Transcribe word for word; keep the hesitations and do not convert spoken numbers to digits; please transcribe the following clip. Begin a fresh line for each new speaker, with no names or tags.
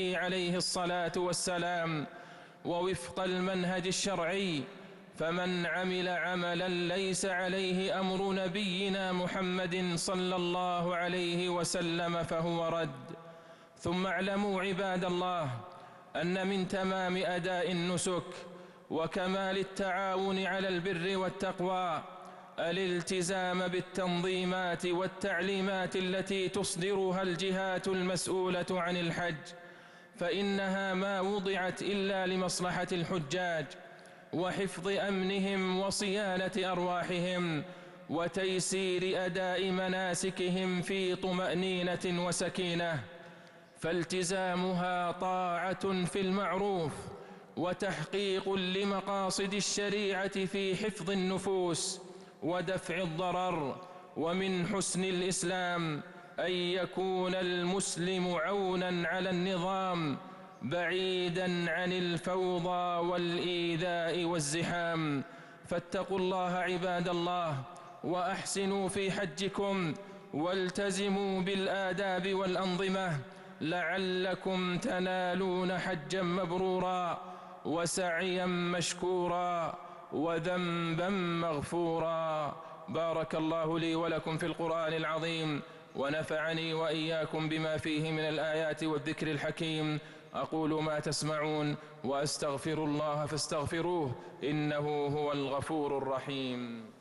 سنته عليه الصلاة والسلام ووفق المنهج الشرعي، فمن عمل عملا ليس عليه أمر نبينا محمد صلى الله عليه وسلم فهو رد. ثم اعلموا عباد الله أن من تمام أداء النسك وكمال التعاون على البر والتقوى الالتزام بالتنظيمات والتعليمات التي تصدرها الجهات المسؤولة عن الحج، فإنها ما وضعت إلا لمصلحة الحجاج وحفظ أمنهم وصيانة أرواحهم وتيسير أداء مناسكهم في طمأنينة وسكينة، فالتزامها طاعة في المعروف وتحقيق لمقاصد الشريعة في حفظ النفوس ودفع الضرر. ومن حسن الإسلام أن يكون المسلم عونا على النظام بعيدا عن الفوضى والإيذاء والزحام. فاتقوا الله عباد الله وأحسنوا في حجكم والتزموا بالآداب والأنظمة لعلكم تنالون حجا مبرورا وسعيا مشكورا وذنبا مغفورا. بارك الله لي ولكم في القرآن العظيم ونفعني وإياكم بما فيه من الآيات والذكر الحكيم. أقول ما تسمعون وأستغفر الله فاستغفروه إنه هو الغفور الرحيم.